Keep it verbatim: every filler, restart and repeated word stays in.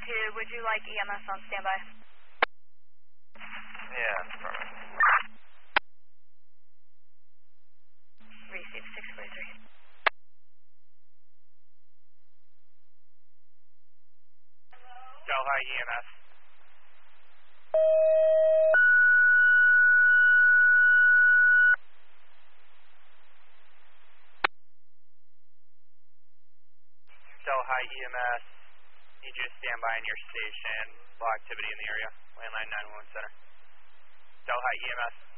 two, would you like E M S on standby? Yeah, perfect. Receive six forty-three. Delhi E M S. Delhi E M S, need you to stand by in your station. Low activity in the area. Landline nine one one center. Delhi E M S.